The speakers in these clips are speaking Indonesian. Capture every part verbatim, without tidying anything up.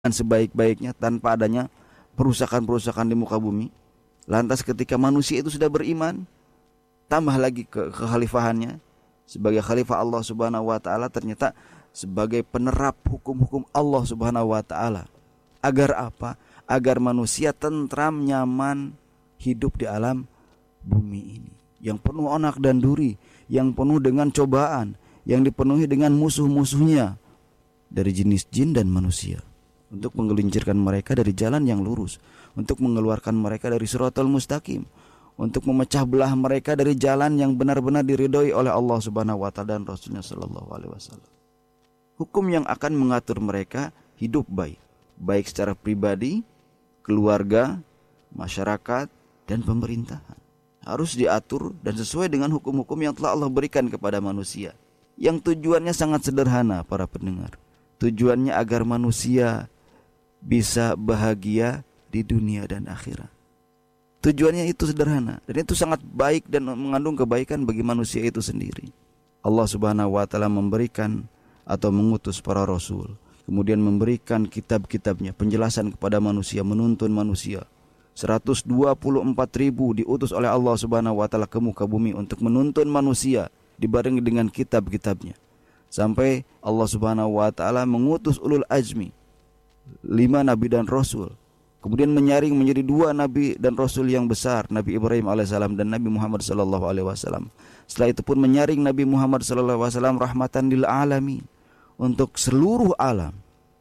sebaik-baiknya tanpa adanya perusakan-perusakan di muka bumi. Lantas ketika manusia itu sudah beriman, tambah lagi ke kekhalifahannya sebagai khalifah Allah Subhanahu wa taala, ternyata sebagai penerap hukum-hukum Allah Subhanahu wa taala. Agar apa? Agar manusia tentram, nyaman hidup di alam bumi ini yang penuh onak dan duri, yang penuh dengan cobaan, yang dipenuhi dengan musuh-musuhnya dari jenis jin dan manusia, untuk menggelincirkan mereka dari jalan yang lurus, untuk mengeluarkan mereka dari siratal mustaqim, untuk memecah belah mereka dari jalan yang benar-benar diridhoi oleh Allah Subhanahu wa taala dan Rasulnya sallallahu alaihi wasallam. Hukum yang akan mengatur mereka hidup baik, baik secara pribadi, keluarga, masyarakat, dan pemerintahan. Harus diatur dan sesuai dengan hukum-hukum yang telah Allah berikan kepada manusia, yang tujuannya sangat sederhana para pendengar. Tujuannya agar manusia bisa bahagia di dunia dan akhirat. Tujuannya itu sederhana dan itu sangat baik dan mengandung kebaikan bagi manusia itu sendiri. Allah Subhanahu wa taala memberikan atau mengutus para rasul, kemudian memberikan kitab-kitabnya, penjelasan kepada manusia, menuntun manusia. seratus dua puluh empat ribu diutus oleh Allah Subhanahu wa taala ke muka bumi untuk menuntun manusia dibarengi dengan kitab-kitabnya. Sampai Allah Subhanahu wa taala mengutus ulul azmi, lima nabi dan rasul, kemudian menyaring menjadi dua nabi dan rasul yang besar, Nabi Ibrahim alaihissalam dan Nabi Muhammad sallallahu alaihi wasallam. Setelah itu pun menyaring Nabi Muhammad sallallahu alaihi wasallam rahmatan lil alamin, untuk seluruh alam.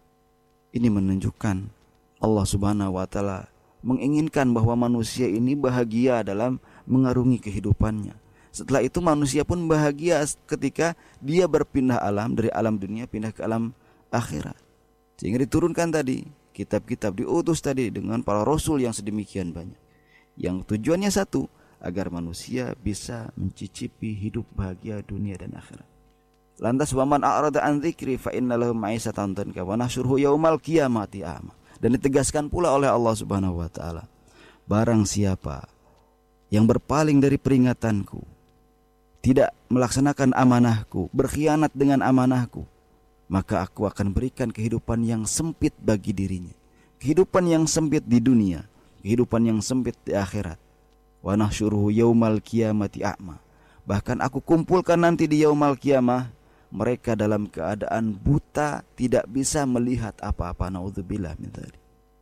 Ini menunjukkan Allah Subhanahu wa taala menginginkan bahwa manusia ini bahagia dalam mengarungi kehidupannya. Setelah itu manusia pun bahagia ketika dia berpindah alam, dari alam dunia pindah ke alam akhirat. Sehingga diturunkan tadi kitab-kitab, diutus tadi dengan para rasul yang sedemikian banyak, yang tujuannya satu, agar manusia bisa mencicipi hidup bahagia dunia dan akhirat. Lantas waman a'rada an dzikri fa innalahu ma'isatan dhanka wa nahsyuruhu yaumal qiyamati a'ma. Dan ditegaskan pula oleh Allah Subhanahu wa taala, barang siapa yang berpaling dari peringatanku, tidak melaksanakan amanahku, berkhianat dengan amanahku, maka aku akan berikan kehidupan yang sempit bagi dirinya. Kehidupan yang sempit di dunia, kehidupan yang sempit di akhirat. Wa nahsyuruhu yaumal qiyamati a'ma. Bahkan aku kumpulkan nanti di yaumal qiyamah mereka dalam keadaan buta, tidak bisa melihat apa-apa. Naudzubillah min dzalik.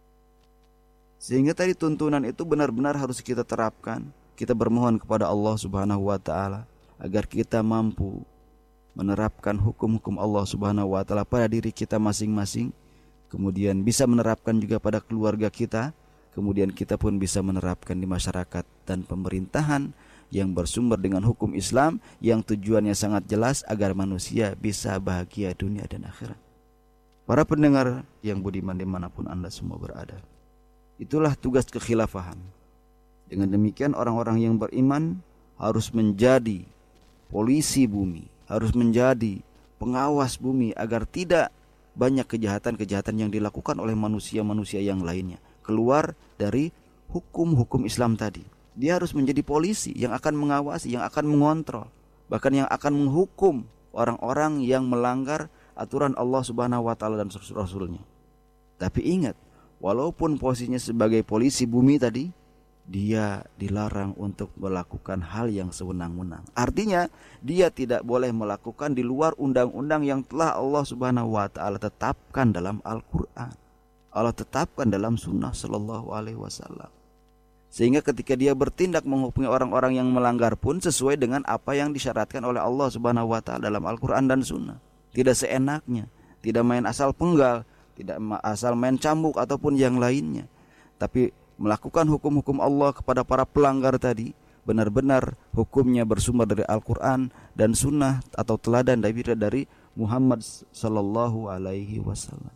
Sehingga tadi tuntunan itu benar-benar harus kita terapkan. Kita bermohon kepada Allah Subhanahu wa taala agar kita mampu menerapkan hukum-hukum Allah Subhanahu wa taala pada diri kita masing-masing, kemudian bisa menerapkan juga pada keluarga kita, kemudian kita pun bisa menerapkan di masyarakat dan pemerintahan yang bersumber dengan hukum Islam, yang tujuannya sangat jelas agar manusia bisa bahagia dunia dan akhirat. Para pendengar yang budiman dimanapun Anda semua berada, itulah tugas kekhilafahan. Dengan demikian orang-orang yang beriman harus menjadi polisi bumi, harus menjadi pengawas bumi agar tidak banyak kejahatan-kejahatan yang dilakukan oleh manusia-manusia yang lainnya keluar dari hukum-hukum Islam tadi. Dia harus menjadi polisi yang akan mengawasi, yang akan mengontrol, bahkan yang akan menghukum orang-orang yang melanggar aturan Allah Subhanahu wa taala dan Rasul-Rasulnya. Tapi ingat, walaupun posisinya sebagai polisi bumi tadi, dia dilarang untuk melakukan hal yang sewenang-wenang. Artinya dia tidak boleh melakukan di luar undang-undang yang telah Allah Subhanahu wa taala tetapkan dalam Al-Qur'an, Allah tetapkan dalam sunnah sallallahu alaihi wasallam. Sehingga ketika dia bertindak menghukumi orang-orang yang melanggar pun sesuai dengan apa yang disyaratkan oleh Allah Subhanahu wa taala dalam Al-Qur'an dan sunnah. Tidak seenaknya, tidak main asal penggal, tidak asal main cambuk ataupun yang lainnya, tapi melakukan hukum-hukum Allah kepada para pelanggar tadi, benar-benar hukumnya bersumber dari Al-Quran dan Sunnah atau teladan dari Muhammad sallallahu alaihi wasallam.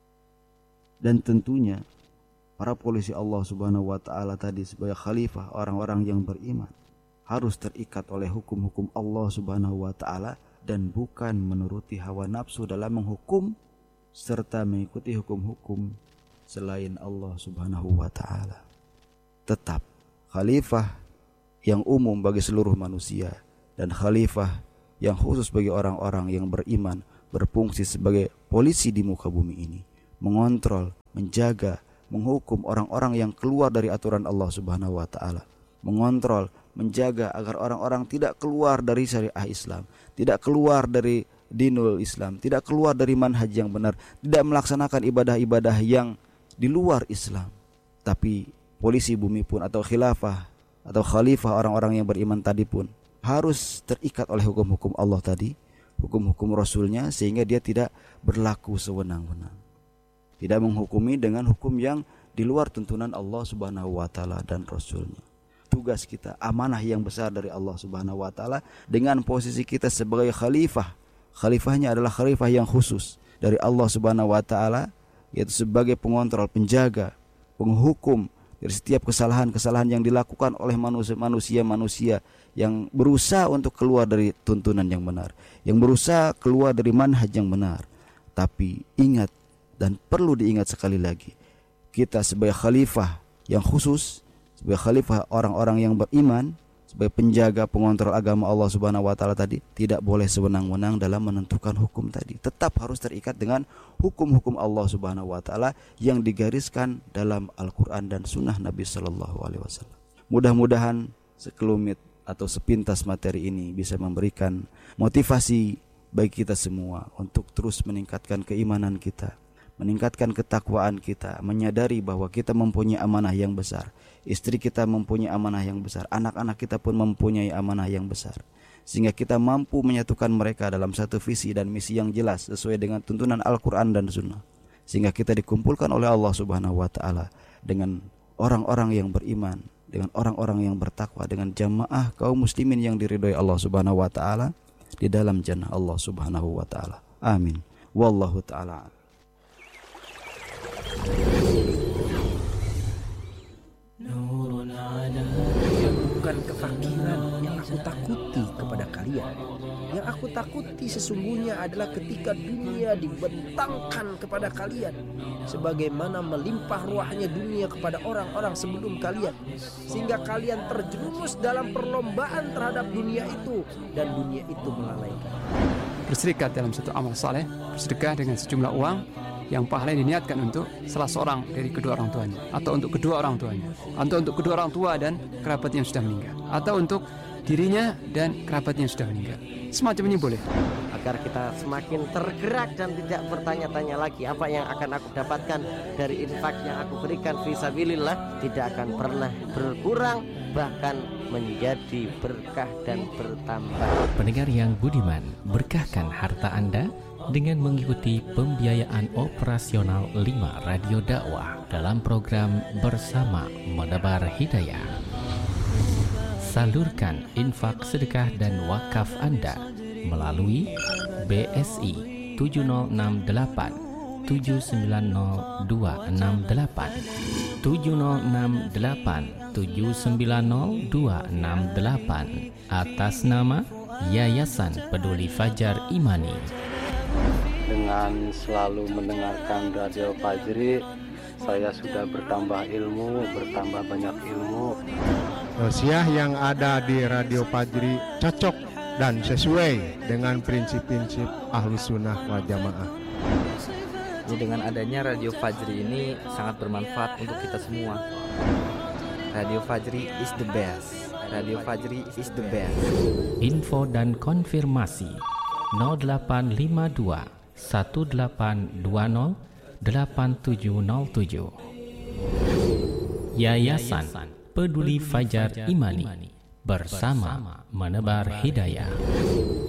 Dan tentunya para polisi Allah Subhanahu wa taala tadi sebagai khalifah orang-orang yang beriman harus terikat oleh hukum-hukum Allah Subhanahu wa taala dan bukan menuruti hawa nafsu dalam menghukum serta mengikuti hukum-hukum selain Allah Subhanahu wa taala. Tetap khalifah yang umum bagi seluruh manusia dan khalifah yang khusus bagi orang-orang yang beriman berfungsi sebagai polisi di muka bumi ini, mengontrol, menjaga, menghukum orang-orang yang keluar dari aturan Allah Subhanahu wa taala. Mengontrol, menjaga agar orang-orang tidak keluar dari syariah Islam, tidak keluar dari dinul Islam, tidak keluar dari manhaj yang benar, tidak melaksanakan ibadah-ibadah yang di luar Islam. Tapi polisi bumi pun atau khilafah atau khalifah orang-orang yang beriman tadi pun harus terikat oleh hukum-hukum Allah tadi, hukum-hukum Rasulnya, sehingga dia tidak berlaku sewenang-wenang, tidak menghukumi dengan hukum yang di luar tuntunan Allah Subhanahu wa taala dan Rasulnya. Tugas kita, amanah yang besar dari Allah Subhanahu wa taala dengan posisi kita sebagai khalifah. Khalifahnya adalah khalifah yang khusus dari Allah Subhanahu wa taala, yaitu sebagai pengontrol, penjaga, penghukum dari setiap kesalahan-kesalahan yang dilakukan oleh manusia-manusia yang berusaha untuk keluar dari tuntunan yang benar, yang berusaha keluar dari manhaj yang benar. Tapi ingat, dan perlu diingat sekali lagi, kita sebagai khalifah yang khusus, sebagai khalifah orang-orang yang beriman, sebagai penjaga pengontrol agama Allah Subhanahu wa taala tadi, tidak boleh sewenang-wenang dalam menentukan hukum tadi. Tetap harus terikat dengan hukum-hukum Allah Subhanahu wa taala yang digariskan dalam Al-Qur'an dan sunnah Nabi sallallahu alaihi wasallam. Mudah-mudahan sekelumit atau sepintas materi ini bisa memberikan motivasi bagi kita semua untuk terus meningkatkan keimanan kita, meningkatkan ketakwaan kita, menyadari bahwa kita mempunyai amanah yang besar. Istri kita mempunyai amanah yang besar, anak-anak kita pun mempunyai amanah yang besar, sehingga kita mampu menyatukan mereka dalam satu visi dan misi yang jelas sesuai dengan tuntunan Al-Quran dan Sunnah, sehingga kita dikumpulkan oleh Allah Subhanahu wa taala dengan orang-orang yang beriman, dengan orang-orang yang bertakwa, dengan jamaah kaum muslimin yang diridhoi Allah Subhanahu wa taala di dalam jannah Allah Subhanahu wa taala. Amin. Wallahu taala. Bukan kefakiran yang aku takuti kepada kalian. Yang aku takuti sesungguhnya adalah ketika dunia dibentangkan kepada kalian, sebagaimana melimpah ruahnya dunia kepada orang-orang sebelum kalian, sehingga kalian terjerumus dalam perlombaan terhadap dunia itu, dan dunia itu melalaikan. Berserikat dalam satu amal saleh, bersedekah dengan sejumlah uang yang pahalanya diniatkan untuk salah seorang dari kedua orang tuanya, atau untuk kedua orang tuanya, atau untuk kedua orang tua dan kerabat yang sudah meninggal, atau untuk dirinya dan kerabat yang sudah meninggal. Semacam ini boleh. Agar kita semakin tergerak dan tidak bertanya-tanya lagi apa yang akan aku dapatkan dari infak yang aku berikan fisabilillah, tidak akan pernah berkurang, bahkan menjadi berkah dan bertambah. Pendengar yang budiman, berkahkan harta Anda dengan mengikuti pembiayaan operasional lima Radio Dakwah dalam program Bersama Menebar Hidayah. Salurkan infak, sedekah dan wakaf Anda melalui B S I tujuh nol enam delapan tujuh sembilan nol dua enam delapan tujuh nol enam delapan tujuh sembilan nol dua enam delapan atas nama Yayasan Peduli Fajar Imani. Dengan selalu mendengarkan Radio Fajri, saya sudah bertambah ilmu, bertambah banyak ilmu. Tausiah yang ada di Radio Fajri cocok dan sesuai dengan prinsip-prinsip Ahlus Sunnah wal Jamaah. Jadi dengan adanya Radio Fajri ini sangat bermanfaat untuk kita semua. Radio Fajri is the best. Radio Fajri is the best. Info dan konfirmasi nol delapan lima dua satu delapan dua nol delapan tujuh nol tujuh. Yayasan Peduli Fajar Imani, bersama menebar hidayah.